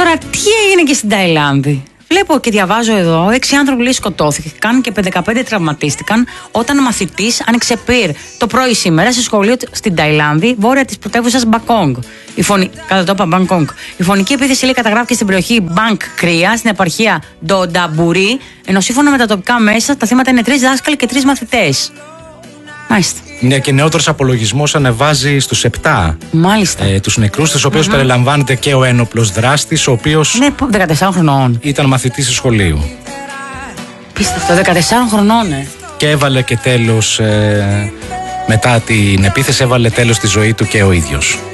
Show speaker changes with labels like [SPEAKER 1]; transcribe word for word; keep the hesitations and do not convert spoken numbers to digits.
[SPEAKER 1] Τώρα, τι έγινε και στην Ταϊλάνδη? Βλέπω και διαβάζω εδώ, έξι άνθρωποι λέει σκοτώθηκαν και δεκαπέντε τραυματίστηκαν όταν μαθητής άνοιξε πυρ το πρωί σήμερα σε σχολείο στην Ταϊλάνδη, βόρεια της πρωτεύουσας Μπαγκόγκ. Η φωνη... Κατά το είπα Μπαγκόγκ. Η φωνική επίθεση λέει καταγράφηκε στην περιοχή Μπανκ Κρία, στην επαρχία Ντονταμπουρί, ενώ σύμφωνα με τα τοπικά μέσα τα θύματα είναι τρεις δάσκαλοι και τρεις μαθητές. Μάλιστα.
[SPEAKER 2] Ναι, και νεότερος απολογισμός ανεβάζει στους επτά.
[SPEAKER 1] Μάλιστα.
[SPEAKER 2] Ε, τους νεκρούς, στους οποίους
[SPEAKER 1] Mm-hmm.
[SPEAKER 2] περιλαμβάνεται και ο ένοπλος δράστης, ο οποίος.
[SPEAKER 1] Ναι, δεκατεσσάρων χρονών.
[SPEAKER 2] Ήταν μαθητής του σχολείου.
[SPEAKER 1] Πίστευτο, δεκατεσσάρων χρονών, ε.
[SPEAKER 2] Και έβαλε και τέλος, ε, μετά την επίθεση, έβαλε τέλος στη ζωή του και ο ίδιος.